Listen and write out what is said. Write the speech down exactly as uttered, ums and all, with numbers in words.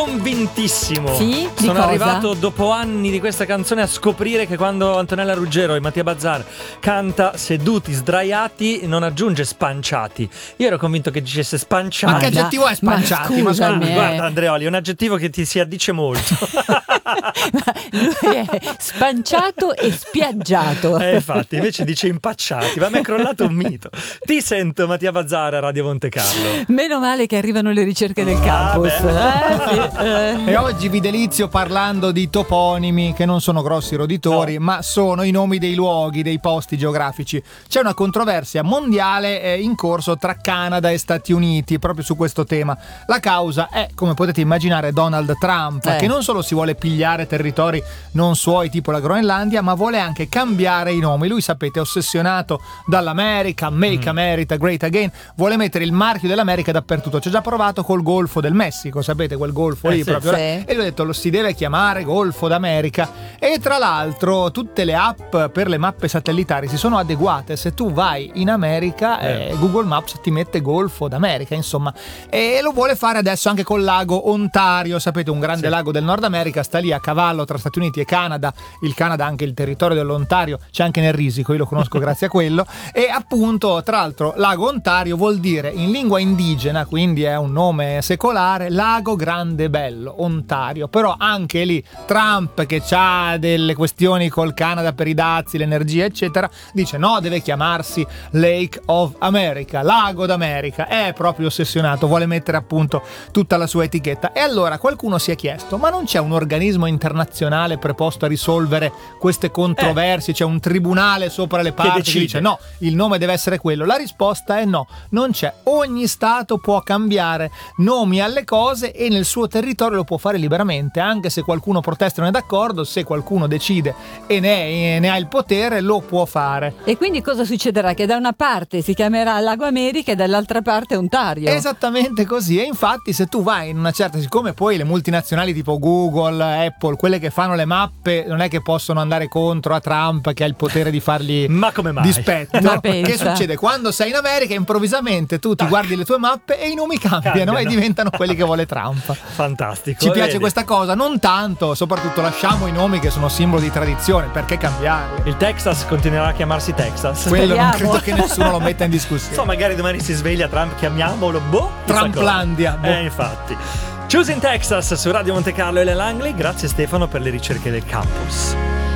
convintissimo. Sì? Di Sono cosa? arrivato dopo anni di questa canzone a scoprire che quando Antonella Ruggero e Mattia Bazzar canta seduti, sdraiati, non aggiunge spanciati. Io ero convinto che dicesse spanciati. Ma che aggettivo è spanciati? Ma Ma scusami, scusa, eh. Guarda Andreoli, è un aggettivo che ti si addice molto. Lui è spanciato e spiaggiato. Eh, infatti, invece dice impacciati. Ma mi è crollato un mito. Ti sento, Mattia Bazzar a Radio Monte Carlo. Meno male che arrivano le ricerche del Ah, campus. beh. Eh, sì, eh. E oggi vi delizio parlando di toponimi che non sono grossi roditori, No. ma sono i nomi dei luoghi, dei posti geografici. C'è una controversia mondiale eh, in corso tra Canada e Stati Uniti proprio su questo tema. La causa è, come potete immaginare, Donald Trump, Eh. che non solo si vuole pigliare territori non suoi tipo la Groenlandia, ma vuole anche cambiare i nomi. Lui, sapete, è ossessionato dall'America, Make Mm. America Great Again, vuole mettere il marchio dell'America dappertutto. Ci ha già provato col Golfo del Messico, sapete, quel golfo Eh, lì sì. proprio. Sì. E lui ha detto lo si deve chiamare Golfo d'America. E tra l'altro tutte le app per le mappe satellitari si sono adeguate. Se tu vai in America, Eh. eh, Google Maps ti mette Golfo d'America, insomma. E lo vuole fare adesso anche col lago Ontario, sapete, un grande Sì. lago del Nord America, sta lì a cavallo tra Stati Uniti e Canada. Il Canada ha anche il territorio dell'Ontario, c'è anche nel Risico, io lo conosco grazie a quello. E appunto, tra l'altro, lago Ontario vuol dire in lingua indigena, quindi è un nome secolare, lago grande bello, Ontario. Però anche lì Trump, che ha delle questioni col Canada per i dazi, l'energia eccetera, dice no, deve chiamarsi Lake of America, lago d'America. È proprio ossessionato, vuole mettere appunto tutta la sua etichetta. E allora qualcuno si è chiesto, ma non c'è un organismo internazionale preposto a risolvere queste controversie? C'è un tribunale sopra le parti che, decide. dice no, il nome deve essere quello? La risposta è no, non c'è. Ogni stato può cambiare nomi alle cose e nel suo territorio lo può fare liberamente, anche se qualcuno protesta e non è d'accordo. Se qualcuno decide e ne, e ne ha il potere, lo può fare. E quindi cosa succederà? Che da una parte si chiamerà Lago America e dall'altra parte Ontario. Esattamente così. E infatti se tu vai in una certa, siccome poi le multinazionali tipo Google, Apple, quelle che fanno le mappe, non è che possono andare contro a Trump che ha il potere di fargli Ma come mai? dispetto. Ma pensa. Che succede? Quando sei in America improvvisamente tu ti guardi le tue mappe e i nomi cambiano, Cambiano. e diventano quelli che vuole Trump. Fantastico. Ci piace vedi? questa cosa? Non tanto, soprattutto lasciamo i nomi che sono simbolo di tradizione, perché cambiarli? Il Texas continuerà a chiamarsi Texas. Quello non Speriamo. credo che nessuno lo metta in discussione. So, magari domani si sveglia Trump, chiamiamolo boh. chissà Trumplandia, cosa. boh. Eh, infatti. Choosing Texas su Radio Monte Carlo e Le Langley. Grazie Stefano per le ricerche del campus.